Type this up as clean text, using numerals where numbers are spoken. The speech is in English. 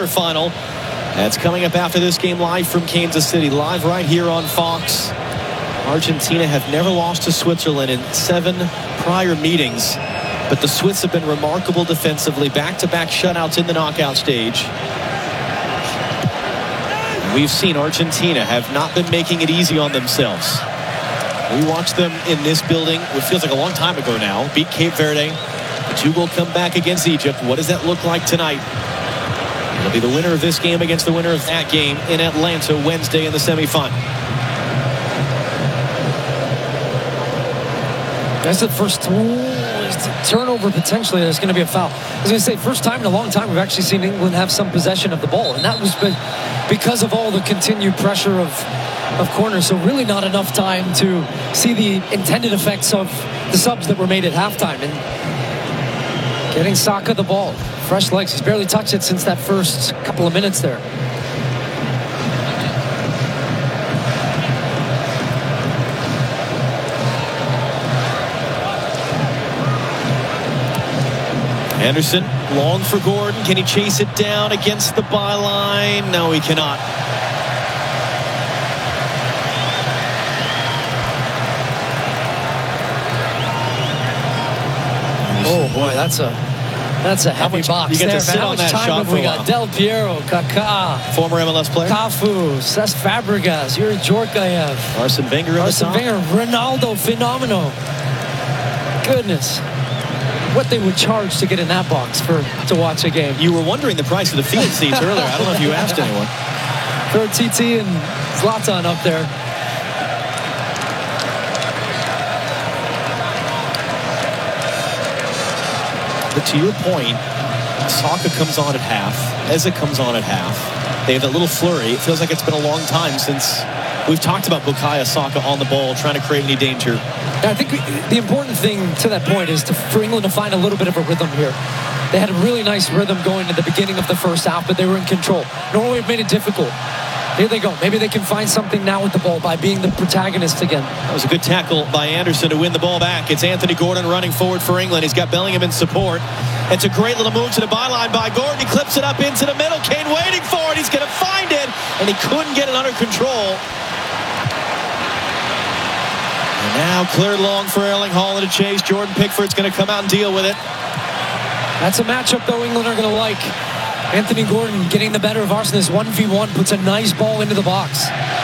quarterfinal. That's coming up after this game, live from Kansas City, live right here on Fox. Argentina have never lost to Switzerland in 7 prior meetings, but the Swiss have been remarkable defensively, back-to-back shutouts in the knockout stage. We've seen Argentina have not been making it easy on themselves. We watched them in this building, it feels like a long time ago now, beat Cape Verde. The 2-goal comeback against Egypt. What does that look like tonight? It'll be the winner of this game against the winner of that game in Atlanta Wednesday in the semifinal. That's the first turnover potentially. There's going to be a foul. I was going to say, first time in a long time we've actually seen England have some possession of the ball, and that was because of all the continued pressure of corners. So really not enough time to see the intended effects of the subs that were made at halftime. And getting Saka the ball, fresh legs. He's barely touched it since that first couple of minutes there. Anderson, long for Gordon. Can he chase it down against the byline? No, he cannot. Oh boy, that's a heavy box. You get there, to sit How on much that time shot have for we a got? while. Del Piero, Kaká, Former MLS player. Cafu, Cesc Fabregas, Yuri Djorkaeff, Arsene Wenger. Ronaldo, Fenomeno. Goodness, what they would charge to get in that box to watch a game. You were wondering the price of the field seats earlier. I don't know if you asked anyone. Throw TT and Zlatan up there. But to your point, Saka comes on at half. Eze comes on at half. They have that little flurry. It feels like it's been a long time since we've talked about Bukayo Saka on the ball, trying to create any danger. I think the important thing to that point is for England to find a little bit of a rhythm here. They had a really nice rhythm going at the beginning of the first half, but they were in control. Norway have made it difficult. Here they go. Maybe they can find something now with the ball by being the protagonist again. That was a good tackle by Anderson to win the ball back. It's Anthony Gordon running forward for England. He's got Bellingham in support. It's a great little move to the byline by Gordon. He clips it up into the middle. Kane waiting for it. He's going to find it, and he couldn't get it under control. And now cleared long for Erling Haaland to chase. Jordan Pickford's going to come out and deal with it. That's a matchup, though, England are going to like. Anthony Gordon getting the better of Arsenal. 1v1 puts a nice ball into the box.